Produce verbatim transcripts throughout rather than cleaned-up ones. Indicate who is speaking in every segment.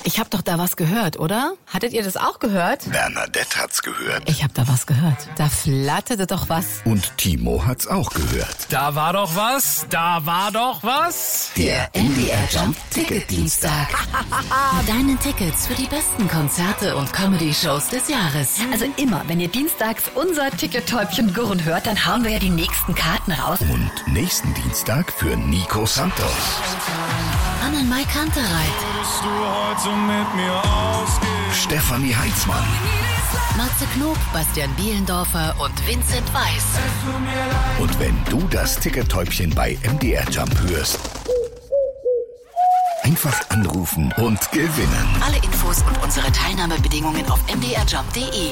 Speaker 1: Ich hab doch da was gehört, oder? Hattet ihr das auch gehört?
Speaker 2: Bernadette hat's gehört.
Speaker 1: Ich hab da was gehört. Da flatterte doch was.
Speaker 2: Und Timo hat's auch gehört.
Speaker 3: Da war doch was, da war doch was.
Speaker 4: Der M D R Jump Ticket-Dienstag. Mit deinen Tickets für die besten Konzerte und Comedy-Shows des Jahres.
Speaker 5: Also immer, wenn ihr dienstags unser Ticket-Täubchen gurren hört, dann hauen wir ja die nächsten Karten raus.
Speaker 2: Und nächsten Dienstag für Nico Santos.
Speaker 4: Annenmai Kantereit.
Speaker 2: Stefanie Heitzmann.
Speaker 4: Matze Knob, Bastian Bielendorfer und Vincent Weiss.
Speaker 2: Und wenn du das Ticket-Täubchen bei M D R Jump hörst, einfach anrufen und gewinnen.
Speaker 4: Alle Infos und unsere Teilnahmebedingungen auf m d r jump punkt d e.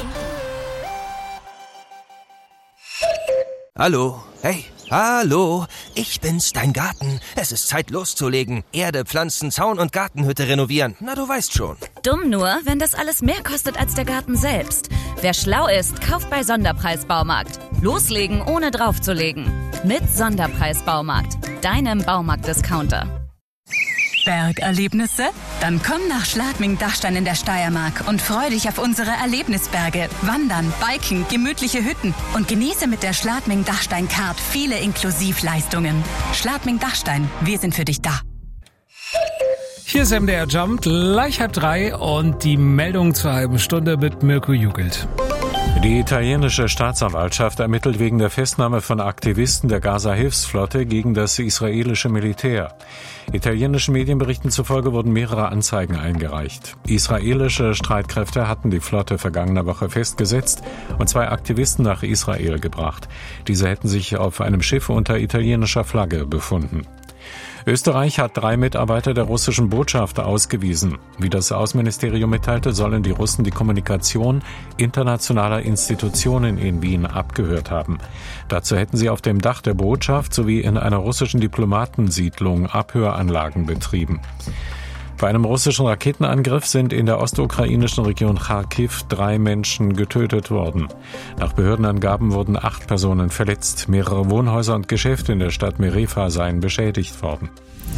Speaker 6: Hallo, hey, hallo, ich bin's, dein Garten. Es ist Zeit loszulegen. Erde, Pflanzen, Zaun und Gartenhütte renovieren. Na, du weißt schon.
Speaker 7: Dumm nur, wenn das alles mehr kostet als der Garten selbst. Wer schlau ist, kauft bei Sonderpreis Baumarkt. Loslegen, ohne draufzulegen. Mit Sonderpreis Baumarkt, deinem Baumarkt-Discounter.
Speaker 8: Bergerlebnisse? Dann komm nach Schladming-Dachstein in der Steiermark und freu dich auf unsere Erlebnisberge, Wandern, Biken, gemütliche Hütten und genieße mit der Schladming-Dachstein-Card viele Inklusivleistungen. Schladming-Dachstein, wir sind für dich da.
Speaker 3: Hier ist M D R Jump, gleich halb drei und die Meldung zur halben Stunde mit Mirko Jugelt.
Speaker 9: Die italienische Staatsanwaltschaft ermittelt wegen der Festnahme von Aktivisten der Gaza-Hilfsflotte gegen das israelische Militär. Italienischen Medienberichten zufolge wurden mehrere Anzeigen eingereicht. Israelische Streitkräfte hatten die Flotte vergangene Woche festgesetzt und zwei Aktivisten nach Israel gebracht. Diese hätten sich auf einem Schiff unter italienischer Flagge befunden. Österreich hat drei Mitarbeiter der russischen Botschaft ausgewiesen. Wie das Außenministerium mitteilte, sollen die Russen die Kommunikation internationaler Institutionen in Wien abgehört haben. Dazu hätten sie auf dem Dach der Botschaft sowie in einer russischen Diplomatensiedlung Abhöranlagen betrieben. Bei einem russischen Raketenangriff sind in der ostukrainischen Region Kharkiv drei Menschen getötet worden. Nach Behördenangaben wurden acht Personen verletzt. Mehrere Wohnhäuser und Geschäfte in der Stadt Merefa seien beschädigt worden.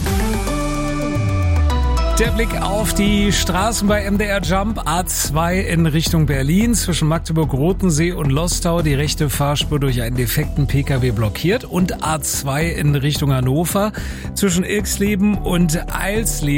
Speaker 3: Der Blick auf die Straßen bei M D R Jump. A zwei in Richtung Berlin zwischen Magdeburg, Rotensee und Lostau. Die rechte Fahrspur durch einen defekten Pkw blockiert. Und A zwei in Richtung Hannover zwischen Ilksleben und Eilsleben.